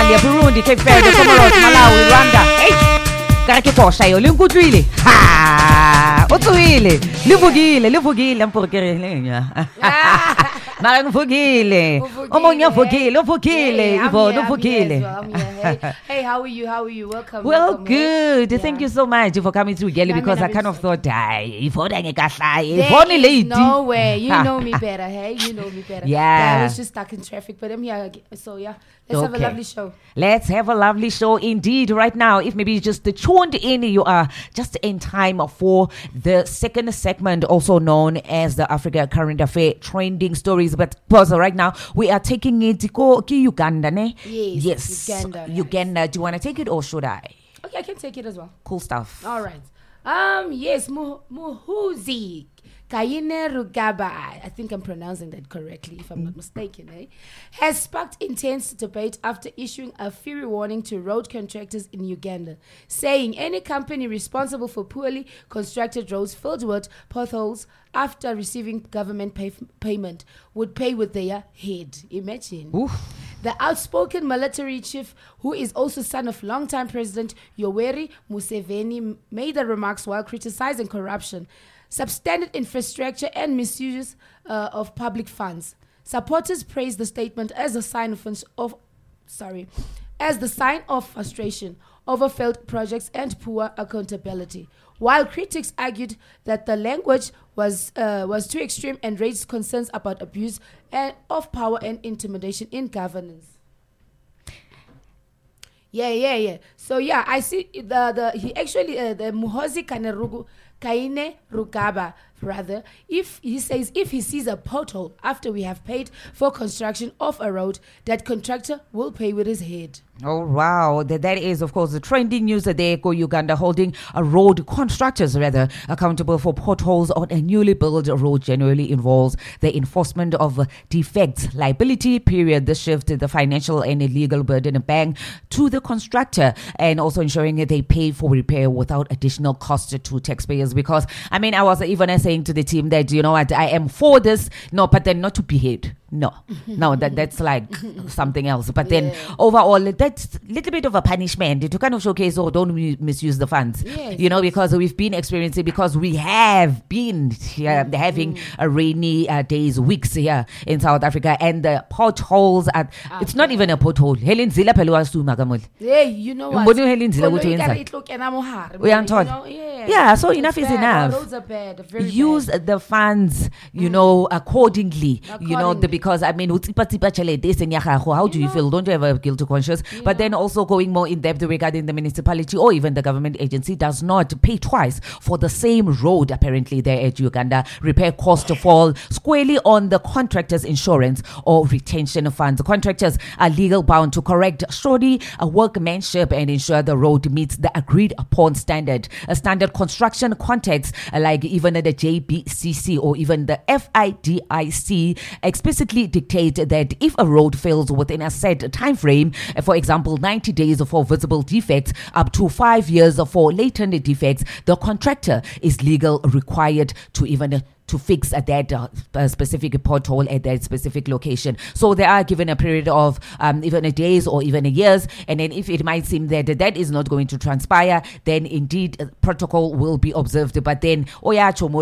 Somalia, Burundi, Cape Verde, Comoros, Malawi, Rwanda. Hey! Karake posha yo, linkutlwile. Ha! Otswile. Livugile amporkerelenya. Mara ngivugile. Omonye uvugile. Ivo, uvugile. Hey, how are you? Welcome. Well, good. Thank you so much for coming through, Gelly, because I kind of thought, no way. You know me better, hey? You know me better. Yeah. I was just stuck in traffic, but I'm here. So, yeah. Let's have a lovely show. Let's have a lovely show indeed. Right now, if maybe you just tuned in, you are just in time for the second segment, also known as the Africa Current Affair Trending Stories. But pause right now, we are taking it to Uganda, ne? Yes. Uganda. Do you want to take it or should I? Okay, I can take it as well. Cool stuff. All right. Yes, Muhoozi Kainerugaba, I think I'm pronouncing that correctly if I'm not mistaken, has sparked intense debate after issuing a fury warning to road contractors in Uganda, saying any company responsible for poorly constructed roads filled with potholes after receiving government payment would pay with their head. Imagine. Oof. The outspoken military chief, who is also son of longtime President Yoweri Museveni, made the remarks while criticizing corruption, substandard infrastructure, and misuse of public funds. Supporters praised the statement as a sign of frustration over failed projects and poor accountability, while critics argued that the language was too extreme and raised concerns about abuse of power and intimidation in governance. Yeah. So yeah, I see the Muhoozi Kainerugaba, rather, if he sees a pothole after we have paid for construction of a road, that contractor will pay with his head. Oh, wow. That is, of course, the trending news that they go Uganda holding a road contractors, rather, accountable for potholes on a newly built road generally involves the enforcement of defects, liability, period, the shift, the financial and legal burden bang to the constructor, and also ensuring that they pay for repair without additional cost to taxpayers. Because, I mean, I was even saying to the team that, you know what, I am for this, but then not to behead. No, that's like something else. But then overall, that's a little bit of a punishment to kind of showcase, don't misuse the funds. Yes. Because we've been experiencing, because we have been having a rainy days, weeks here in South Africa, and the potholes are, it's not even a pothole. Helen Zila Pelua Magamul. Yeah, you know what? Yeah, so enough is enough. Roads are bad, very use bad. the funds, accordingly. Because I mean, how do you feel? Don't you have a guilty conscience? Yeah. But then also going more in depth regarding the municipality or even the government agency does not pay twice for the same road, apparently, there at Uganda. Repair costs fall squarely on the contractor's insurance or retention funds. The contractors are legal bound to correct shoddy workmanship and ensure the road meets the agreed upon standard. A standard construction context, like even the JBCC or even the FIDIC, explicitly dictate that if a road fails within a set time frame, for example 90 days for visible defects, up to 5 years for latent defects, the contractor is required to even to fix that specific pothole at that specific location. So they are given a period of even a days or even a years, and then if it might seem that that is not going to transpire, then indeed protocol will be observed. But then no,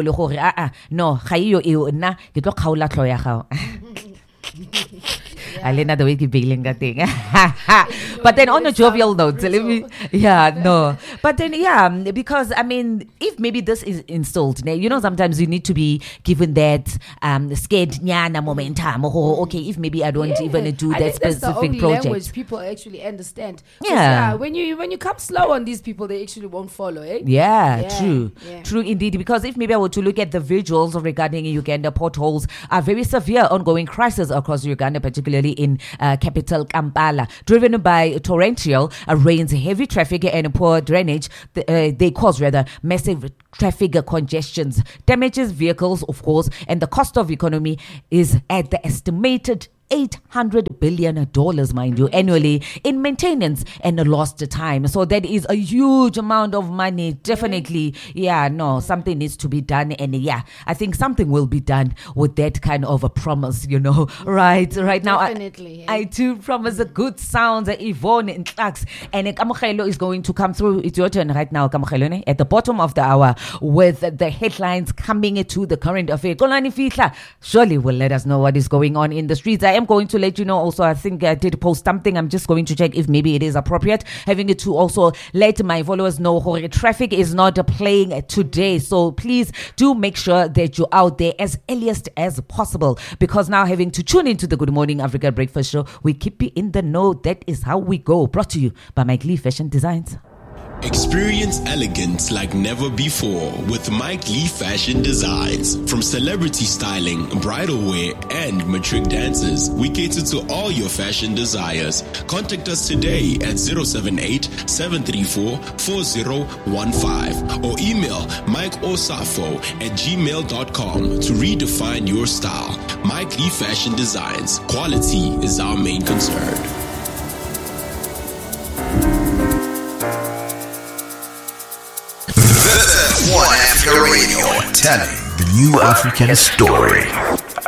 Alena the way bailing that thing. But then on a jovial note, but then because I mean, if maybe this is installed, sometimes you need to be given that scared nyana momentum. Okay, if maybe I don't even do that specific that's the only project. Language people actually understand. When you come slow on these people, they actually won't follow. True indeed. Because if maybe I were to look at the visuals regarding Uganda, potholes are very severe ongoing crisis across Uganda, particularly in capital Kampala, driven by torrential rains, heavy traffic and poor drainage. They cause rather massive traffic congestions, damages vehicles, of course, and the cost of economy is at the estimated $800 billion, mind you, annually in maintenance and lost time. So that is a huge amount of money. Definitely, something needs to be done. And I think something will be done with that kind of a promise, right now. Definitely, I too promise a good sounds, Yvonne in Klax. And Kamokhelo is going to come through. It's your turn right now, Kamokhelo, at the bottom of the hour with the headlines coming to the current affair. Kolani Fihla surely will let us know what is going on in the streets. I am going to let you know also, I think I did post something. I'm just going to check if maybe it is appropriate, having it to also let my followers know traffic is not playing today. So please do make sure that you're out there as earliest as possible, because now having to tune into the Good Morning Africa Breakfast Show, we keep you in the know. That is how we go. Brought to you by Mike Lee Fashion Designs. Experience elegance like never before with Mike Lee Fashion Designs. From celebrity styling, bridal wear, and matric dances, we cater to all your fashion desires. Contact us today at 078-734-4015 or email mikeosafo@gmail.com to redefine your style. Mike Lee Fashion Designs. Quality is our main concern. One Africa Radio, telling the new African story.